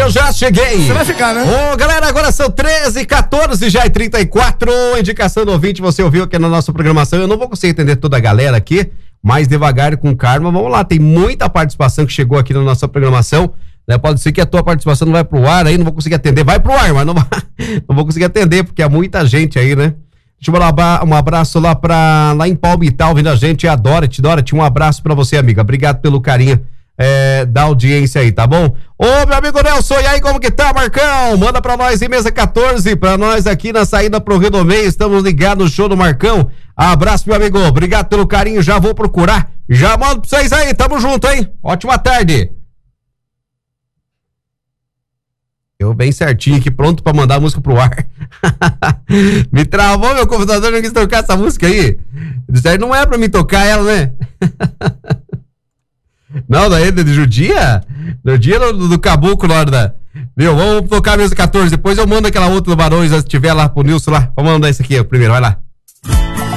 Eu já cheguei. Você vai ficar, né? Ô, galera, agora são 13h14, já é 34. Indicação do ouvinte, você ouviu aqui na nossa programação. Eu não vou conseguir atender toda a galera aqui, mais devagar e com calma. Vamos lá, tem muita participação que chegou aqui na nossa programação. Né? Pode ser que a tua participação não vai pro ar aí, não vou conseguir atender. Vai pro ar, mas não vou conseguir atender, porque há muita gente aí, né? Deixa eu mandar um abraço lá em Palmital, ouvindo a gente, é a Dorothy. Dorothy, um abraço pra você, amiga. Obrigado pelo carinho da audiência aí, tá bom? Ô, meu amigo Nelson, e aí, como que tá, Marcão? Manda pra nós em mesa 14, pra nós aqui na saída pro Rio do Meio, estamos ligados no show do Marcão. Abraço, meu amigo, obrigado pelo carinho, já vou procurar, já mando pra vocês aí, tamo junto, hein? Ótima tarde. Eu bem certinho aqui, pronto pra mandar a música pro ar. Me travou, meu computador não quis tocar essa música aí. Isso aí não é pra mim tocar ela, né? Não, daí de judia? No dia do caboclo na hora da... Viu, vamos tocar a mesa 14, depois eu mando aquela outra do Barões, se tiver lá pro Nilson lá. Vamos mandar isso aqui primeiro, vai lá.